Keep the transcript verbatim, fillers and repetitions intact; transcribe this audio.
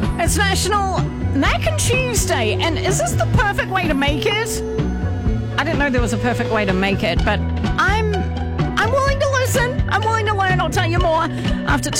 It's National Mac and Cheese Day, and is this the perfect way to make it? I didn't know there was a perfect way to make it, but I'm I'm willing to listen. I'm willing to learn. I'll tell you more after